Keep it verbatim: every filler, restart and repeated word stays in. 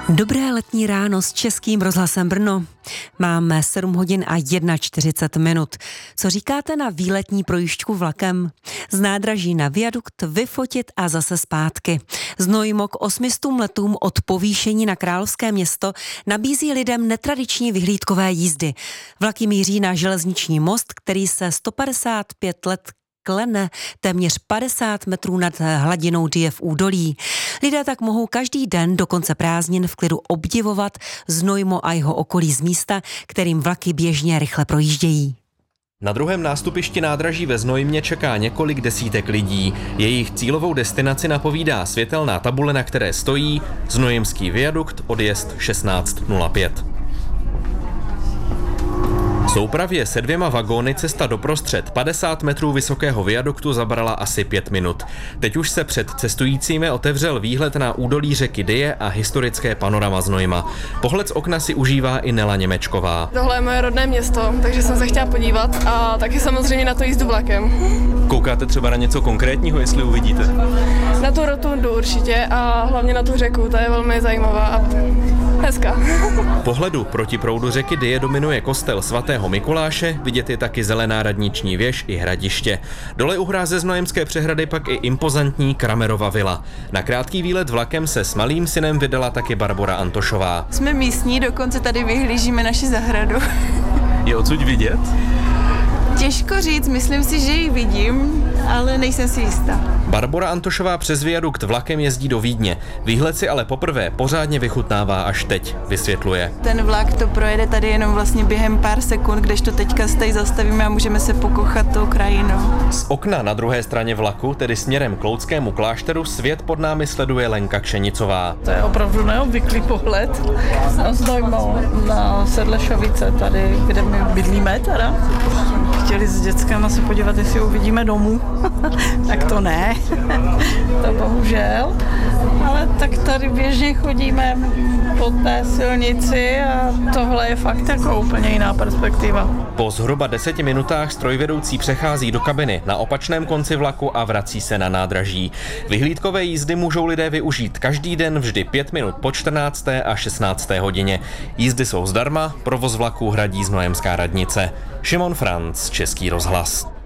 Dobré letní ráno s Českým rozhlasem Brno. Máme sedm hodin a čtyřicet jedna minut. Co říkáte na výletní projížďku vlakem? Z nádraží na viadukt vyfotit a zase zpátky. Znojmo k osmistům letům od povýšení na Královské Město nabízí lidem netradiční vyhlídkové jízdy. Vlaky míří na železniční most, který se sto padesát pět let klene téměř padesát metrů nad hladinou Dyje v údolí. Lidé tak mohou každý den do konce prázdnin v klidu obdivovat Znojmo a jeho okolí z místa, kterým vlaky běžně rychle projíždějí. Na druhém nástupišti nádraží ve Znojmě čeká několik desítek lidí. Jejich cílovou destinaci napovídá světelná tabule, na které stojí Znojemský viadukt, odjezd šestnáct nula pět. Soupravě se dvěma vagóny cesta doprostřed padesát metrů vysokého viaduktu zabrala asi pět minut. Teď už se před cestujícími otevřel výhled na údolí řeky Dyje a historické panorama Znojma. Pohled z okna si užívá i Nela Němečková. Tohle je moje rodné město, takže jsem se chtěla podívat a taky samozřejmě na to jízdu vlakem. Koukáte třeba na něco konkrétního, jestli uvidíte? Na tu rotundu určitě a hlavně na tu řeku, ta je velmi zajímavá a hezká. Pohledu proti proudu řeky Dyje dominuje kostel svatého Mikuláše, vidět je taky zelená radniční věž i hradiště. Dole u hráze Znojemské přehrady pak i impozantní Kramerova vila. Na krátký výlet vlakem se s malým synem vydala taky Barbora Antošová. Jsme místní, dokonce tady vyhlížíme naši zahradu. Je odsud vidět? Těžko říct, myslím si, že ji vidím, ale nejsem si jistá. Barbora Antošová přes viadukt vlakem jezdí do Vídně. Výhled si ale poprvé pořádně vychutnává až teď, vysvětluje. Ten vlak to projede tady jenom vlastně během pár sekund, kdežto teďka se tady zastavíme a můžeme se pokochat tou krajinou. Z okna na druhé straně vlaku, tedy směrem k Loudskému klášteru, svět pod námi sleduje Lenka Kšenicová. To je opravdu neobvyklý pohled na Znojmo, na Sedlešovice, tady, kde my bydlíme teda. Chtěli s dětskama se podívat, jestli uvidíme domů, tak to ne, to bohužel, ale tak tady běžně chodíme po té silnici a tohle je fakt jako úplně jiná perspektiva. Po zhruba deseti minutách strojvedoucí přechází do kabiny na opačném konci vlaku a vrací se na nádraží. Vyhlídkové jízdy můžou lidé využít každý den vždy pět minut po čtrnácté a šestnácté hodině. Jízdy jsou zdarma, provoz vlaků hradí Znojemská radnice. Šimon Franc, Český rozhlas.